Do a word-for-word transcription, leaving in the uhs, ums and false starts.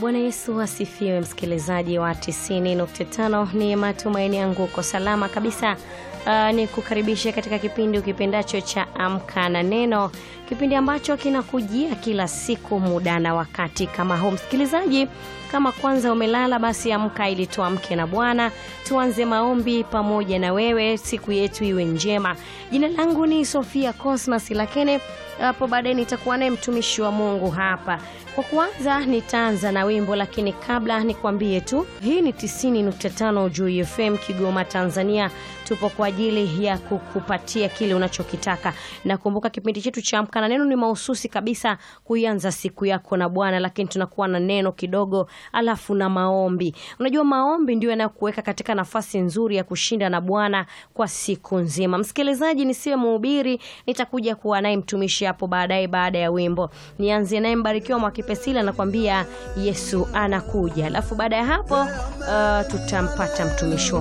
Bwana Yesu asifiwe, msikilizaji wa tisini nukta tano. Ni matumaini yangu uko salama kabisa. Uh, ni kukaribisha katika kipindi ukipendacho cha Amka na Neno, kipindi ambacho kinakujia kila siku muda na wakati kama huu. Msikilizaji, kama kwanza umelala, basi amka ili tuamke na Bwana. Tuanze maombi pamoja na wewe, siku yetu iwe njema. Jina langu ni Sofia Cosmas, lakini hapo baadaye nitakuwa naye mtumishi wa Mungu hapa. Kwa kwanza nitaanza na wimbo, lakini kabla nikwambie tu, hii ni tisini nukta tano Joy F M Kigoma, Tanzania. Tupo kwa ajili ya kukupatia kile unachokitaka. Na kumbuka kipindi chetu cha Amka na Neno ni mahususi kabisa kuianza siku yako na Bwana, lakini tunakuwa na neno kidogo alafu na maombi. Unajua maombi ndio yanayokuweka katika nafasi nzuri ya kushinda na Bwana kwa siku nzima. Msikilizaji, nisiwe mhubiri, nitakuja kuwa naye mtumishi hapo baadaye baada ya wimbo. Nianze naye Mbarikiwa Mwakipesile anakuambia Yesu anakuja. Alafu baada ya hapo uh, tutampata mtumishi wa